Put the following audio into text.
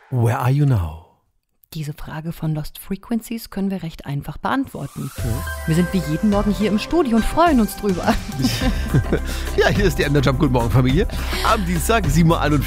Where are you now? Diese Frage von Lost Frequencies können wir recht einfach beantworten. Wir sind wie jeden Morgen hier im Studio und freuen uns drüber. Ja, hier ist die Ender Jump. Guten Morgen, Familie. Am Dienstag, 7:41 Uhr.